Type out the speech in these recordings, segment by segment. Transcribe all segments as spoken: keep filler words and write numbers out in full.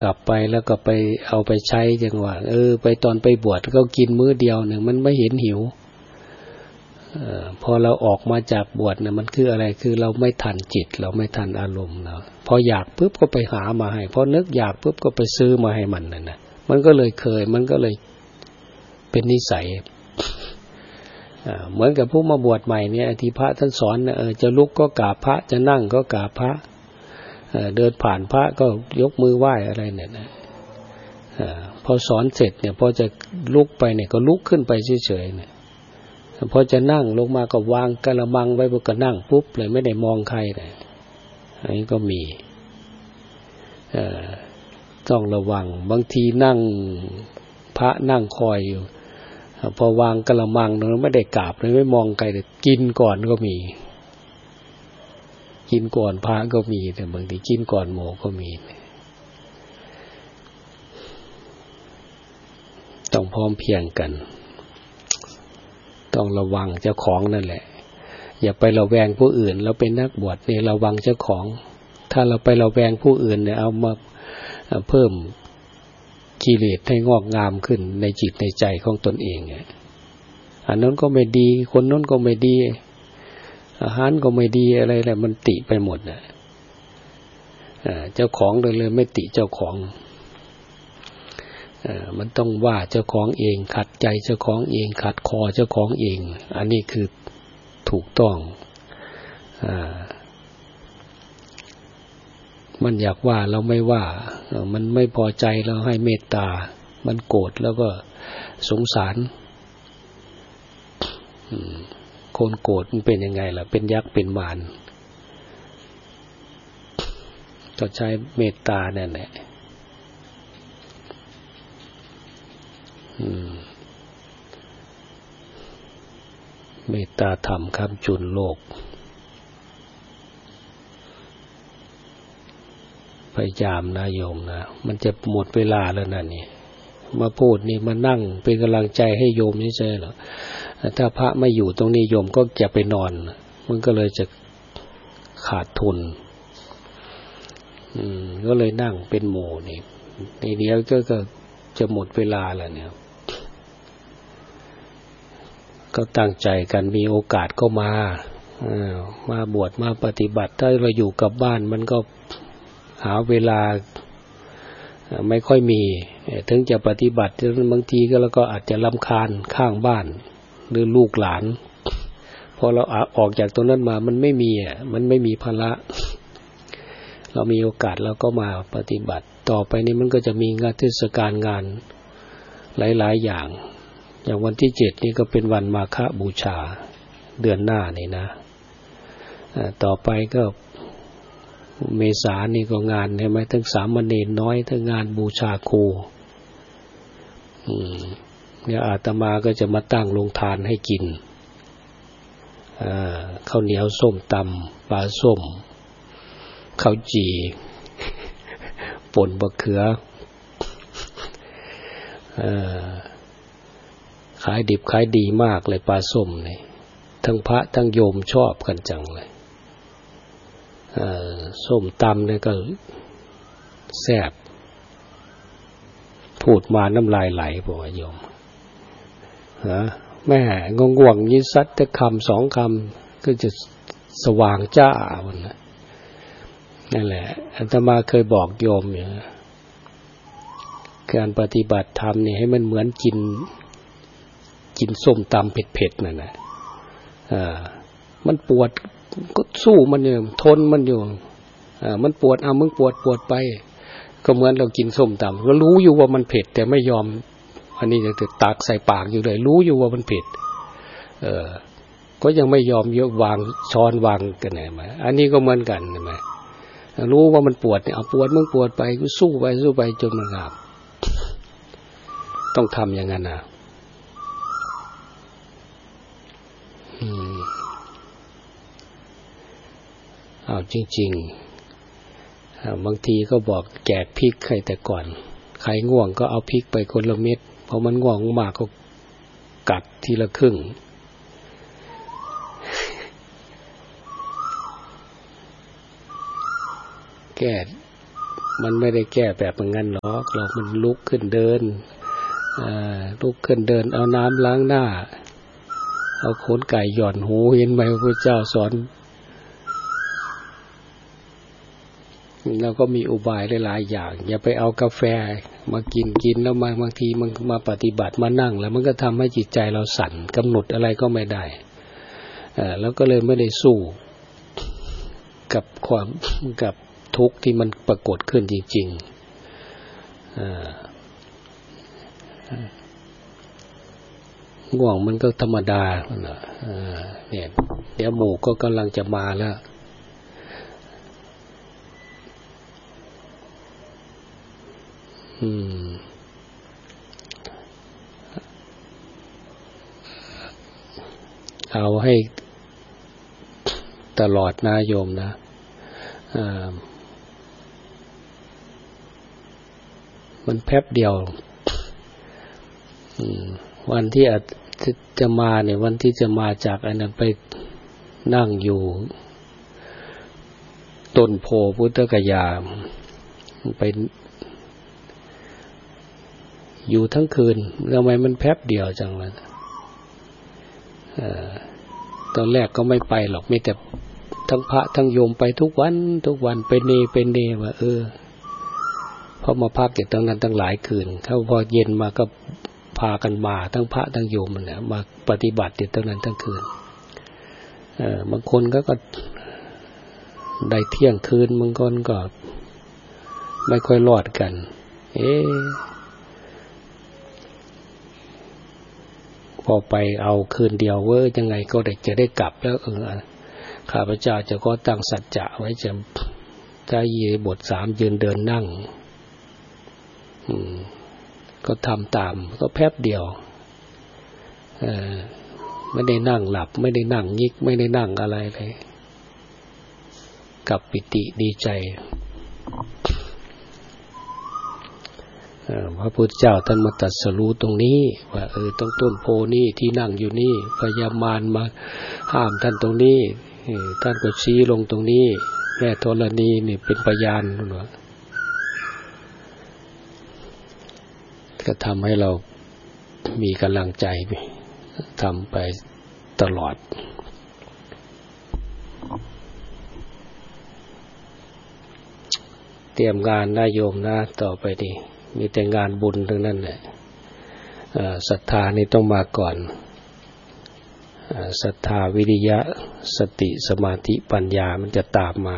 กลับไปแล้วก็ไปเอาไปใช้จังหวะเออไปตอนไปบวชก็กินมื้อเดียวเนี่ยมันไม่เห็นหิวเอ่อพอเราออกมาจากบวชเนี่ยมันคืออะไรคือเราไม่ทันจิตเราไม่ทันอารมณ์เราพออยากปุ๊บก็ไปหามาให้พอนึกอยากปุ๊บก็ไปซื้อมาให้มันนั่นน่ะมันก็เลยเคยมันก็เลยเป็นนิสัยเหมือนกับผู้มาบวชใหม่เนี่ยที่พระท่านสอนเออจะลุกก็กราบพระจะนั่งก็กราบพระเดินผ่านพระก็ยกมือไหว้อะไรเนี่ยนะพอสอนเสร็จเนี่ยพอจะลุกไปเนี่ยก็ลุกขึ้นไปเฉยๆเนี่ยพอจะนั่งลงมาก็วางกระมังไว้บนก็นั่งปุ๊บเลยไม่ได้มองใครเลยอันนี้ก็มีต้องระวังบางทีนั่งพระนั่งคอยอยู่พอวางกระมังเราไม่ได้กราบเลยไม่มองใครเลยกินก่อนก็มีกินก่อนพระก็มีแต่บางทีกินก่อนโมก็มีต้องพร้อมเพียงกันต้องระวังเจ้าของนั่นแหละอย่าไประแวงผู้อื่นเราเป็นนักบวชเนี่ยระวังเจ้าของถ้าเราไประแวงผู้อื่นเนี่ยเอามาเพิ่มกิเลสให้งอกงามขึ้นในจิตในใจของตนเองอันนั้นก็ไม่ดีคนนั้นก็ไม่ดีอาหารก็ไม่ดีอะไรแหละมันติไปหมดน่ะเจ้าของเลยเลยไม่ติเจ้าของมันต้องว่าเจ้าของเองขัดใจเจ้าของเองขัดคอเจ้าของเองอันนี้คือถูกต้องมันอยากว่าเราไม่ว่ามันไม่พอใจเราให้เมตตามันโกรธแล้วก็สงสารคนโกรธมันเป็นยังไงล่ะเป็นยักษ์เป็นมารก็ใช้เมตตานั่นแหละเมตตาธรรมค้ำจุนโลกพยายามนะโยมนะมันจะหมดเวลาแล้วนะนี่มาพูดนี่มานั่งเป็นกำลังใจให้โยมนี่ใช่หรอถ้าพระไม่อยู่ตรงนี้โยมก็จะไปนอนมันก็เลยจะขาดทุนอืมก็เลยนั่งเป็นหมู่นี่ในเนี้ยก็ก็จะหมดเวลาแล้วเนี่ยก็ตั้งใจกันมีโอกาสก็มามาบวชมาปฏิบัติถ้าเราอยู่กับบ้านมันก็หาเวลาไม่ค่อยมีถึงจะปฏิบัติบางทีก็แล้วก็อาจจะรำคาญข้างบ้านหรือลูกหลานพอเราออกจากตรงนั้นมามันไม่มีอ่ะมันไม่มีภาระเรามีโอกาสเราก็มาปฏิบัติต่อไปนี้มันก็จะมีงานเทศกาลงานหลายๆอย่างอย่างวันที่เจ็ดนี่ก็เป็นวันมาฆบูชาเดือนหน้านี่นะต่อไปก็เมษานี่ก็งานใช่ไหมทั้งสามเณรน้อยทั้งงานบูชาครูเนี่ยอาตมาก็จะมาตั้งโรงทานให้กินข้าวเหนียวส้มตำปลาส้มข้าวจี่ป่นบะเขือขายดิบขายดีมากเลยปลาส้มนี่ทั้งพระทั้งโยมชอบกันจังเลยส้มตำเนี่ยก็แซ่บพูดมาน้ำลายไหลบอกว่าโยมฮะแม่งงวงยิสัตแต่คำสองคำก็จะสว่างจ้าวันนะนั่นแหละอาตมาเคยบอกโยมอยู่การปฏิบัติธรรมนี่ให้มันเหมือนกินกินส้มตำเผ็ดๆนั่นแหละอ่ามันปวดก็สู้มันอยู่ทนมันอยู่อ่ามันปวดเอามึงปวดปวดไปก็เหมือนเรากินส้มตำก็รู้อยู่ว่ามันเผ็ดแต่ไม่ยอมอันนี้จะตักใส่ปากอยู่เลยรู้อยู่ว่ามันเผ็ดเออก็ยังไม่ยอมยกวางช้อนวางกันไหนมาอันนี้ก็เหมือนกันใช่ไหมรู้ว่ามันปวดเนี่ยเอาปวดมึงปวดไปก็สู้ไปสู้ไปจนมันหลับต้องทำอย่างนั้นนะอืมเอาจริงๆบางทีก็บอกแจกพริกใครแต่ก่อนใครง่วงก็เอาพริกไปคนละเม็ดพอมันง่วงมากก็กัดทีละครึ่งแก้มันไม่ได้แก้แบบงั้นหรอกเรามันลุกขึ้นเดินลุกขึ้นเดินเอาน้ำล้างหน้าเอาขนไก่หย่อนหูเห็นไหมพระพุทธเจ้าสอนแล้วก็มีอุบายหลายๆอย่างอย่าไปเอากาแฟมากินกินแล้วมาบางทีมันมาปฏิบัติมานั่งแล้วมันก็ทำให้จิตใจเราสั่นกำหนดอะไรก็ไม่ได้แล้วก็เลยไม่ได้สู้กับความกับทุกข์ที่มันปรากฏขึ้นจริงๆง่วงมันก็ธรรมดาเนี่ยเดี๋ยวหมู่ก็กำลังจะมาแล้วอืมเอาให้ตลอดนะโยมนะมันแป๊บเดียววันที่อาจจะมาเนี่ยวันที่จะมาจากอันนั้นไปนั่งอยู่ต้นโพพุทธกยาไปอยู่ทั้งคืนทำไมมันแป๊บเดียวจังเลยตอนแรกก็ไม่ไปหรอกมีแต่ทั้งพระทั้งโยมไปทุกวันทุกวันไปเนไปเนว่าเออพอมาพักอยู่ตรงนั้นตั้งหลายคืนเขาพอเย็นมาก็พากันมาทั้งพระทั้งโยมมันเนี่ยมาปฏิบัติอยู่ตรงนั้นทั้งคืนเออบางคนก็ก็ได้เที่ยงคืนบางคนก็ไม่ค่อยรอดกันเอ๊ะพอไปเอาคืนเดียวเว้ยยังไงก็ได้จะได้กลับแล้วเออข้าพเจ้าจะก็ตั้งสัจจะไว้จะถ้ายีบทสามยืนเดินนั่งอืมก็ทำตามก็แป๊บเดียวเออไม่ได้นั่งหลับไม่ได้นั่งยิกไม่ได้นั่งอะไรเลยกับปิติดีใจพระพุทธเจ้าท่านมาตรัสรู้ตรงนี้ว่าเออตรงต้นโพนี่ที่นั่งอยู่นี่พญามารมาห้ามท่านตรงนี้ท่านก็ชี้ลงตรงนี้แม่ธรณีนี่เป็นพยานนะก็ทำให้เรามีกำลังใจทำไปตลอดเตรียมงานได้โยมนะต่อไปดีมีแต่งานบุญทั้งนั้นแหละศรัทธานี่ต้องมาก่อนศรัทธาวิริยะสติสมาธิปัญญามันจะตามมา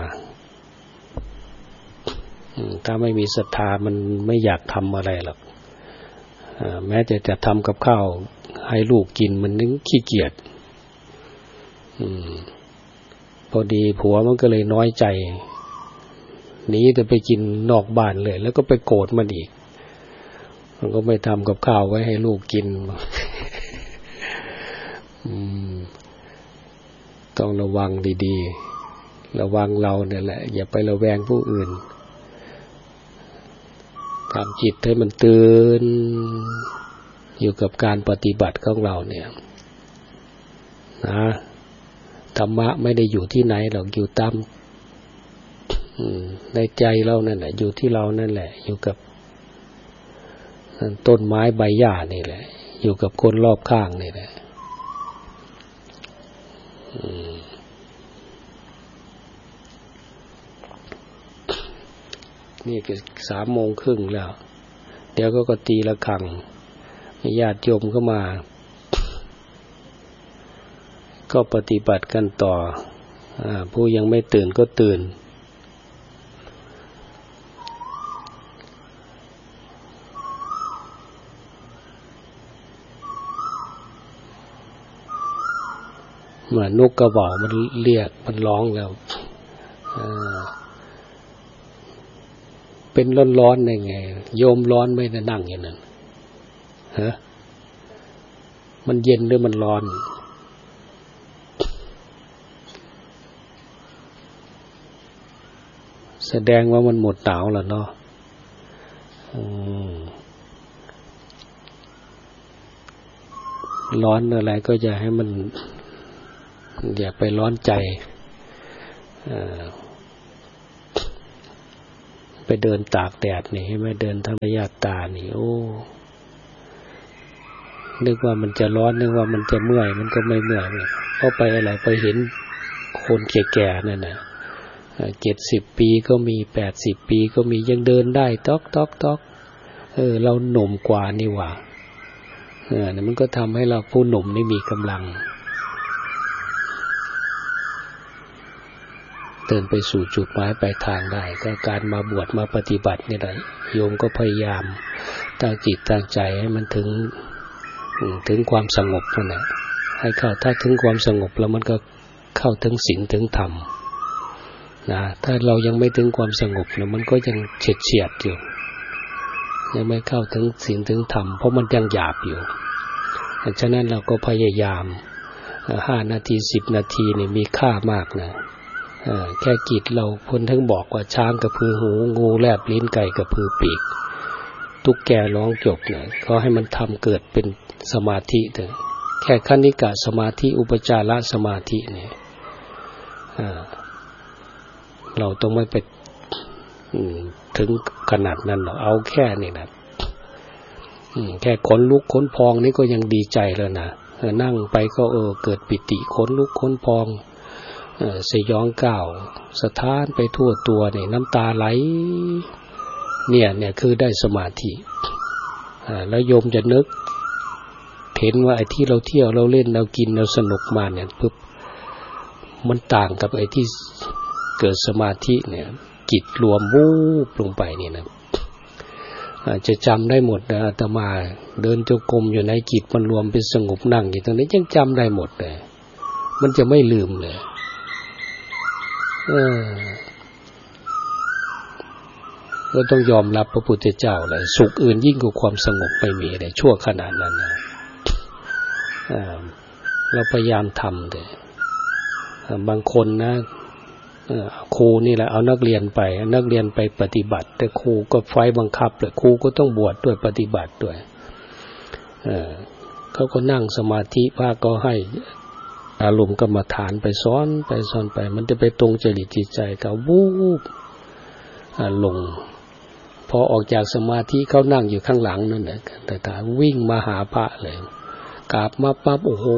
ถ้าไม่มีศรัทธามันไม่อยากทำอะไรหรอกแม้จะจะทำกับข้าวให้ลูกกินมันนึงขี้เกียจพอดีผัวมันก็เลยน้อยใจหนีจะไปกินนอกบ้านเลยแล้วก็ไปโกรธมันอีกมันก็ไม่ทำกับข้าวไว้ให้ลูกกิน ต้องระวังดีๆระวังเราเนี่ยแหละอย่าไประแวงผู้อื่นทำจิตให้มันตื่นอยู่กับการปฏิบัติของเราเนี่ยนะธรรมะไม่ได้อยู่ที่ไหนหรอกอยู่ตามในใจเรานั่นแหละอยู่ที่เรานั่นแหละอยู่กับต้นไม้ใบหญ้านี่แหละอยู่กับคนรอบข้างนี่แหละนี่ก็สามโมงครึ่งแล้วเดี๋ยวก็ก็ตีละฆังญาติโยมเข้ามาก็ปฏิบัติกันต่อผู้ยังไม่ตื่นก็ตื่นเหมือนนกกระบอกมันเรียกมันร้องแล้วเป็นร้อนๆได้ไงโยมร้อนไม่ได้นั่งอย่างนั้นฮะมันเย็นหรือมันร้อนแสดงว่ามันหมดหนาวแล้วเนาะร้อนอะไรก็อย่าให้มันอย่าไปร้อนใจไปเดินตากแดดนี่ให้มาเดินธรรมญาตานี่โอ้นึกว่ามันจะร้อนนึกว่ามันจะเมื่อยมันก็ไม่เมื่อยเพราะไปอะไรไปเห็นคนแก่ๆนั่นน่ะเจ็ดสิบปีก็มีแปดสิบปีก็มียังเดินได้ต๊อกต๊อกต๊อกเออเราหนุ่มกว่านี่หว่าเออเนี่ยมันก็ทำให้เราผู้หนุ่มนี่มีกำลังเดินไปสู่จุดหมายปลายทางได้ก็การมาบวชมาปฏิบัตินี่แหละโยมก็พยายามตั้งจิตตั้งใจให้มันถึงถึงความสงบนั่นแหละให้เข้าถ้าถึงความสงบแล้วมันก็เข้าถึงศีลถึงธรรมนะถ้าเรายังไม่ถึงความสงบเนี่ยมันก็ยังเฉียดเฉียดอยู่ยังไม่เข้าถึงศีลถึงธรรมเพราะมันยังหยาบอยู่ฉะนั้นเราก็พยายามห้านาทีสิบนาทีนี่มีค่ามากนะแค่จิตเราพ้นทั้งบอกว่าช้างกระพือหูงูแลบลิ้นไก่กระพือปีกตุ๊กแกร้องจบเนี่ยก็ให้มันทำเกิดเป็นสมาธิเถอะแค่คณิกะสมาธิอุปจารสมาธิเนี่ยเราต้องไม่ไปถึงขนาดนั้นหรอกเอาแค่นี้นะแค่ขนลุกขนพองนี่ก็ยังดีใจแล้วนะนั่งไปก็เออเกิดปิติขนลุกขนพองสยองก้าวสะท้านไปทั่วตัวเนี่ยน้ำตาไหลเนี่ยเนี่ยคือได้สมาธิแล้วโยมจะนึกเห็นว่าไอ้ที่เราเที่ยวเราเล่นเรากินเราสนุกมาเนี่ยปุ๊บมันต่างกับไอ้ที่เกิดสมาธิเนี่ยจิตรวมวูบลงไปนี่นะจะจำได้หมดนะอาตมาเดินจงกรมอยู่ในจิตมันรวมเป็นสงบนั่งอยู่ตรงนี้ยังจำได้หมดเลยมันจะไม่ลืมเลยเออก็ต้องยอมรับพระพุทธเจ้าเลยสุขอื่นยิ่งกว่าความสงบไม่มีเลยชั่วขนาดนั้นนะเราพยายามทำเลยบางคนนะครูนี่แหละเอานักเรียนไปนักเรียนไปปฏิบัติแต่ครูก็ไฟบังคับเลยครูก็ต้องบวชด้วยปฏิบัติด้วยเขาก็นั่งสมาธิพระก็ให้อารมณ์กรรมฐานไปซ้อนไปซ้อนไปมันจะไปตรงจริตจิตใจก็วูบลงพอออกจากสมาธิเขานั่งอยู่ข้างหลังนั่นแหละแต่ตาวิ่งมาหาพระเลยกราบมาปั๊บโอ้โห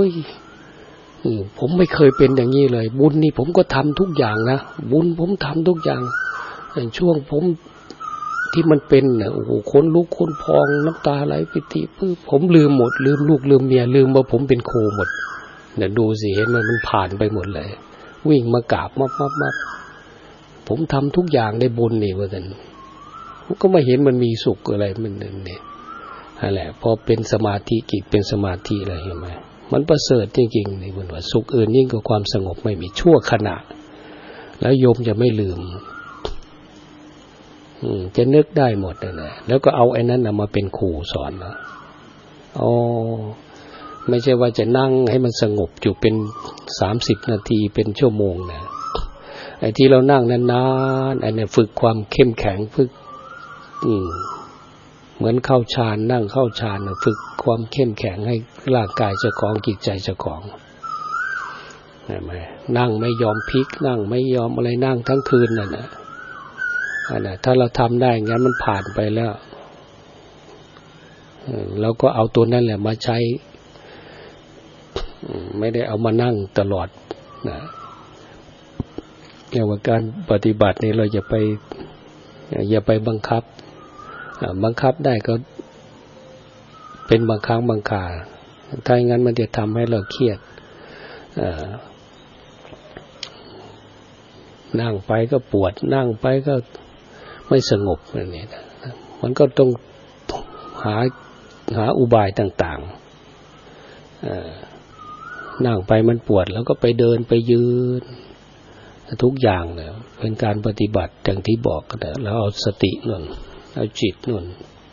ผมไม่เคยเป็นอย่างนี้เลยบุญนี่ผมก็ทำทุกอย่างนะบุญผมทำทุกอย่างช่วงผมที่มันเป็นเนี่ยโอ้โหคนลุกคนพองน้ำตาไหลปิติปื้อผมลืมหมดลืมลูกลืมเมียลืมว่าผมเป็นครูหมดเนี่ยดูสิเห็นไหมมันผ่านไปหมดเลยวิ่งมากราบมาปั๊บมาผมทำทุกอย่างในบุญนี่ว่าแต่ผมก็ไม่เห็นมันมีสุขอะไรมันเนี่ยนั่นแหละพอเป็นสมาธิจิตเป็นสมาธิอะไรเห็นไหมมันประเสริฐจริงๆนี่มันว่าสุขอื่นยิ่งกว่าความสงบไม่มีชั่วขณะแล้วโยมจะไม่ลืมจะนึกได้หมดนั่นแหละแล้วก็เอาไอ้นั้นนะมาเป็นครูสอนนะอ๋อไม่ใช่ว่าจะนั่งให้มันสงบอยู่เป็นสามสิบนาทีเป็นชั่วโมงนะไอ้ที่เรานั่งนานๆไอ้เนี่ยฝึกความเข้มแข็งฝึกอืมเหมือนเข้าฌานนั่งเข้าฌานฝึกความเข้มแข็งให้ร่างกายเจ้าของจิตใจเจ้าของเห็นไหมนั่งไม่ยอมพลิกนั่งไม่ยอมอะไรนั่งทั้งคืนนั่นน่ะอันน่ะถ้าเราทำได้งั้นมันผ่านไปแล้วเราก็เอาตัวนั้นแหละมาใช้ไม่ได้เอามานั่งตลอดนะอย่างว่าการปฏิบัตินี่เราอย่าไปอย่าไปบังคับบังคับได้ก็เป็นบางครั้งบางคราถ้าอย่างนั้นมันจะทำให้เราเครียดนั่งไปก็ปวดนั่งไปก็ไม่สงบแบบนี้มันก็ต้องหาหาอุบายต่างๆนั่งไปมันปวดแล้วก็ไปเดินไปยืนทุกอย่างเนี่ยเป็นการปฏิบัติอย่างที่บอกกันแล้วเอาสตินั่นเอาจิตนั่น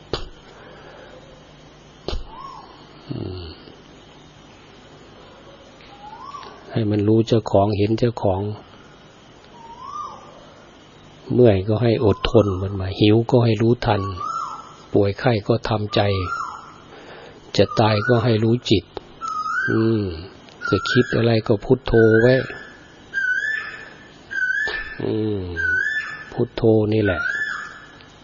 ให้มันรู้เจ้าของเห็นเจ้าของเมื่อยก็ให้อดทนมันมาหิวก็ให้รู้ทันป่วยไข้ก็ทำใจจะตายก็ให้รู้จิตอืมจะคิดอะไรก็พุทโธไว้อืมพุทโธนี่แหละ